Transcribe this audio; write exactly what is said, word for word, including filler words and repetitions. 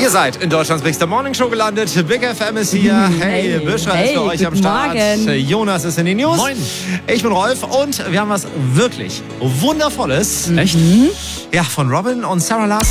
Ihr seid in Deutschlands Big Star Morning Show gelandet. Big F M ist hier. Hey, Hey, Bischer hey, ist für euch am guten Start. Morgen. Jonas ist in den News. Moin. Ich bin Rolf und wir haben was wirklich Wundervolles. Echt? Ja, von Robin und Sarah Larson.